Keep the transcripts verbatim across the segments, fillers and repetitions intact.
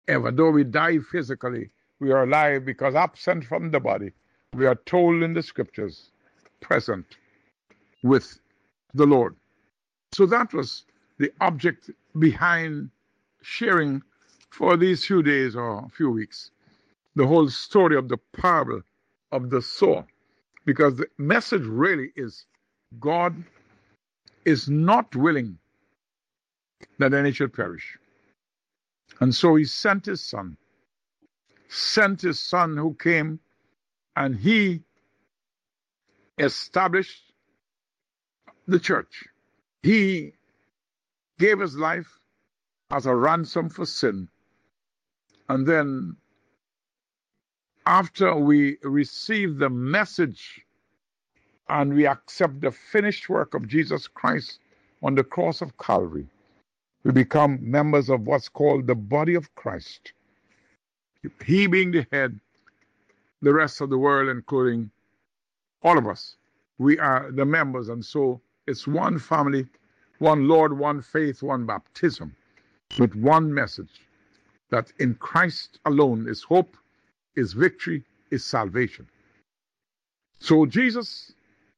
ever. Though we die physically, we are alive because absent from the body, we are told in the scriptures, present with the Lord. So that was the object behind sharing for these few days or few weeks the whole story of the parable of the sower. Because the message really is God is not willing that any should perish. And so he sent his son, sent his son who came and he established the church. He gave his life as a ransom for sin. And then after we receive the message and we accept the finished work of Jesus Christ on the cross of Calvary, we become members of what's called the body of Christ. He being the head, the rest of the world, including all of us, we are the members. And so it's one family, one Lord, one faith, one baptism, with one message, that in Christ alone is hope, is victory, is salvation. So Jesus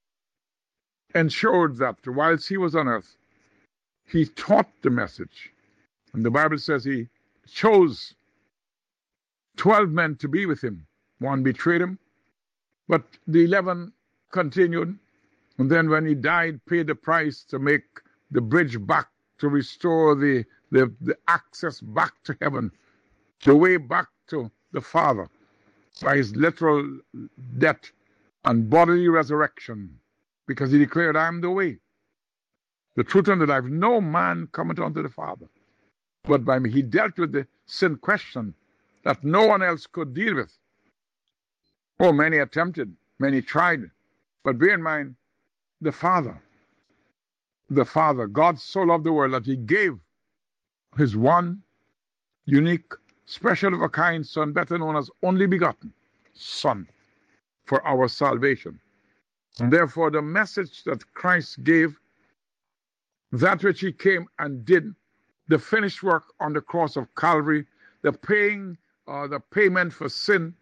ensured that whilst he was on earth, he taught the message. And the Bible says he chose twelve men to be with him. One betrayed him, but the eleven continued. And then when he died, paid the price to make the bridge back, to restore the, the, the access back to heaven, the way back to the Father, by his literal death and bodily resurrection, because he declared, I am the way, the truth, and the life. No man cometh unto the Father but by me. He dealt with the sin question that no one else could deal with. Oh, many attempted, many tried, but bear in mind, the Father, the Father, God so loved the world that he gave his one unique, special of a kind Son, better known as only begotten Son, for our salvation. And therefore the message that Christ gave, that which he came and did, the finished work on the cross of Calvary, the paying, uh, the payment for sin,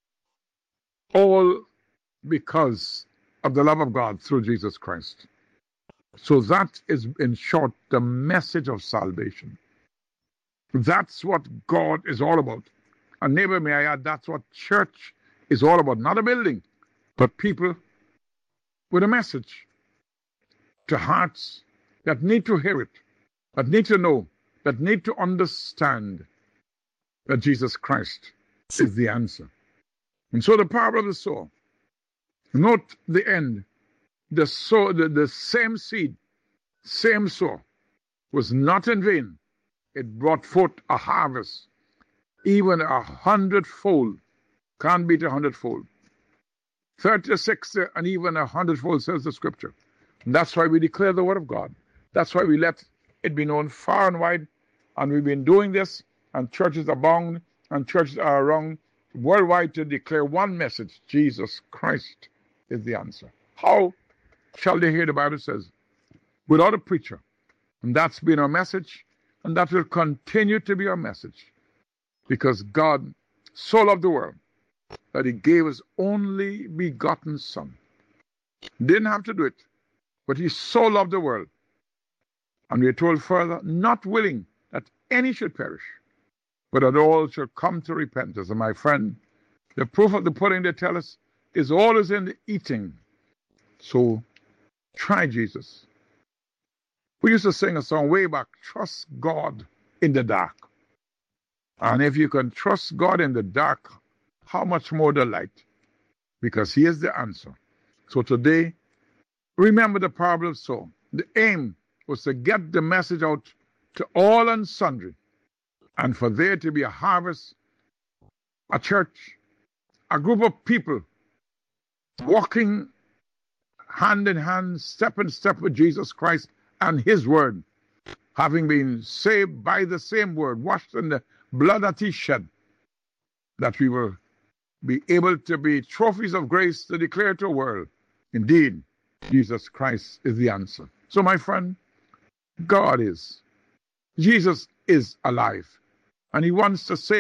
all because of the love of God through Jesus Christ. So that is, in short, the message of salvation. That's what God is all about. And neighbor, may I add, that's what church is all about. Not a building, but people with a message to hearts that need to hear it, that need to know, that need to understand that Jesus Christ is the answer. And so the parable of the sower, note the end. The, sow, the, the same seed, same sower, was not in vain. It brought forth a harvest, even a hundredfold. Can't beat a hundredfold. Thirty, sixty, and even a hundredfold, says the scripture. And that's why we declare the word of God. That's why we let it be known far and wide. And we've been doing this, and churches abound, and churches are around worldwide to declare one message: Jesus Christ is the answer. How shall they hear, the Bible says, without a preacher? And that's been our message, and that will continue to be our message, because God so loved the world that he gave his only begotten Son. Didn't have to do it, but he so loved the world. And we are told further, not willing that any should perish, but that all should come to repentance. And my friend, the proof of the pudding, they tell us, is always in the eating. So try Jesus. We used to sing a song way back, trust God in the dark. And if you can trust God in the dark, how much more the light? Because he is the answer. So today, remember the parable of sower. The aim was to get the message out to all and sundry, and for there to be a harvest, a church, a group of people walking hand in hand, step in step with Jesus Christ and his word, having been saved by the same word, washed in the blood that he shed, that we will be able to be trophies of grace to declare to the world, indeed, Jesus Christ is the answer. So my friend, God is. Jesus is alive. And he wants to say